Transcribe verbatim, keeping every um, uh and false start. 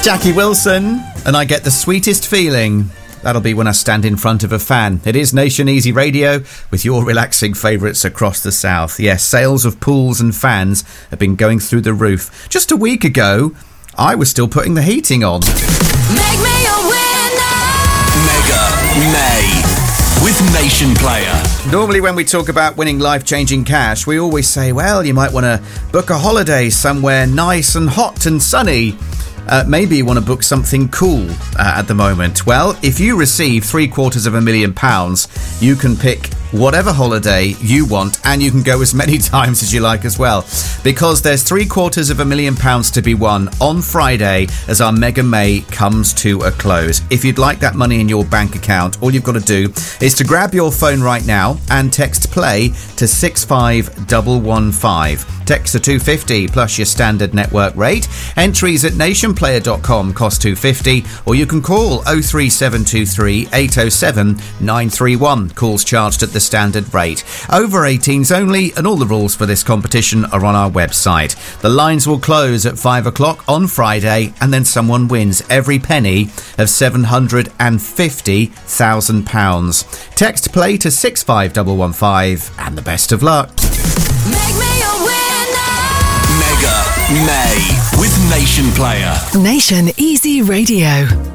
Jackie Wilson, and I get the sweetest feeling. That'll be when I stand in front of a fan. It is Nation Easy Radio with your relaxing favourites across the south. Yes, sales of pools and fans have been going through the roof. Just a week ago, I was still putting the heating on. Make me a winner! Mega May with Nation Player. Normally when we talk about winning life-changing cash, we always say, well, you might want to book a holiday somewhere nice and hot and sunny. Uh, maybe you want to book something cool uh, at the moment. Well, if you receive three quarters of a million pounds, you can pick whatever holiday you want, and you can go as many times as you like as well, because there's three quarters of a million pounds to be won on Friday as our Mega May comes to a close. If you'd like that money in your bank account, all you've got to do is to grab your phone right now and text play to six five one one five. Text to two fifty plus your standard network rate. Entries at nation player dot com cost two fifty, or you can call oh three seven two three eight oh seven nine three one. Calls charged at the standard rate. Over eighteens only, and all the rules for this competition are on our website. The lines will close at five o'clock on Friday, and then someone wins every penny of seven hundred fifty thousand pounds. Text play to six five one one five, and the best of luck. Make me a winner! Mega May with Nation Player. Nation Easy Radio.